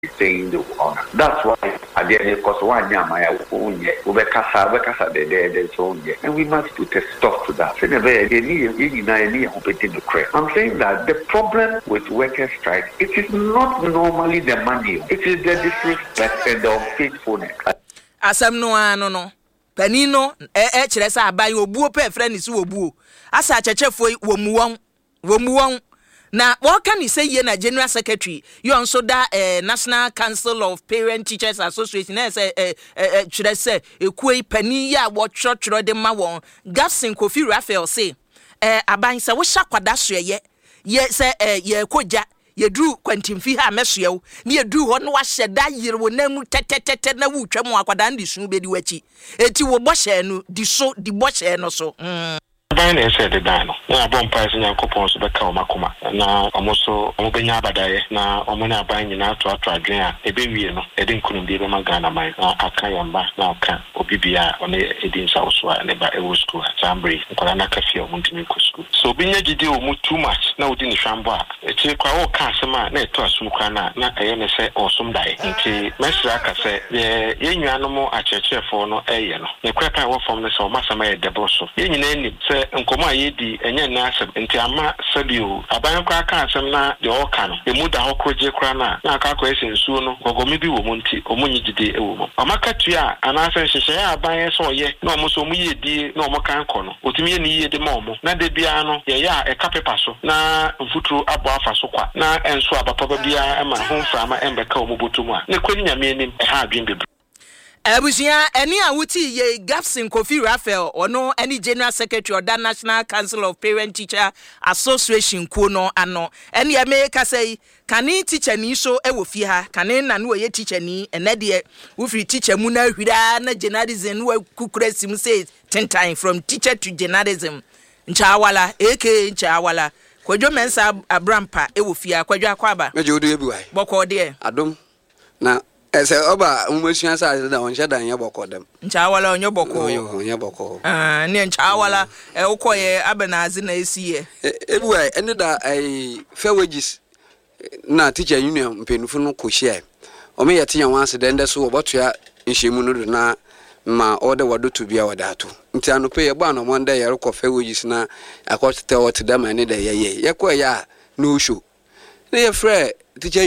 saying the honor. That's why at the end because one yamaya and we must put a stop to that. I'm saying that the problem with workers' strike, it is not normally the money, it is the disrespect and the unfaithfulness. Asam no panino kyerɛ sɛ aban obuo pɛ frɛ ne si obuo asa kyɛkyɛfo womuwon na wɔka ne sɛ yie na general secretary you also da National Council of Parent Teachers Association na sɛ kyerɛ sɛ ekuei pani ya wɔtwerɛtwerɛ de ma wɔn Gafsin Kofi Raphael say aban sɛ wo hya kwada soɛyɛ ye sɛ ye kogya yedru kwantimfi ha mesoew ne yedru ho no wahyɛ da yire wo namu tetetete na wu twam akwada ndi sun bedi wachi eti wo bɔhyɛ no di so di bɔhyɛ no so Ban na ese de dan no na abon pa ese Nyankopɔn so beka o makoma na omoso omobenya abadaye na omone aban nyina to adwen a ebewie no ede nkunum de be magana man na aka yamba na aka obibia one edi nsa so a ne ba ewo school Chambri nkola na kafi o muntimi ko school so obinya gidi o mu too much na odi ni hwambo a eti kwa wo ka asema na eto asum kwa na eye ne se osum dai nti mesra ka se ye nnuanom achechefo no eye no ne kwapa wo fom ne se o masama ye debo so ye nyina ni se nkomo ayedi enye na asem nti ama sabio aban kwa aka asem na de o ka no emu da hokoje kra na aka kwa ese nsuo no gogomi bi wo mu nti omunyi gide ewo mu amaka tua ana asem hyehyɛ ya aban so ye na omo so mu yedi na omo kan kɔ no otimi ye ni yedi ma omo na de bia no ye ya eka pepa so na mfuturo abo afa so kwa na enso abapapa bia ema ho mframa embeka omo botomu a ne kwani nyame anim ha adwen bebre Abusia eni awuti ye Gafsin Kofi Raphael ono eni General Secretary of the National Council of Parent Teacher Association kuno ano eni America say kani teacher ni so ewo fi ha kani na no ye teacher ni ene de wo free teacher mu na hwira na journalism wo kukuresim say 10 time from teacher to journalism nchaawala nchaawala kwadwo mensa abrampa ewo fi ha kwadwo akwaba meje odu ebiwai boko de adom na ese oba umwesua sa da onhye dan ye boko dem nchaawala onye boko onye boko ne nchaawala ukoye abenazi na esiye ebiwai ene da fair wages na teacher union mpenufu no kohia o me yete yan wanse den so obotoa nhyiemu no do na ma order wadoto bia wadato nti anope ye ba no monda ye rekɔ fair wages na akɔtete wot da ma ne da ye ko ya no show ne ye frɛ teacher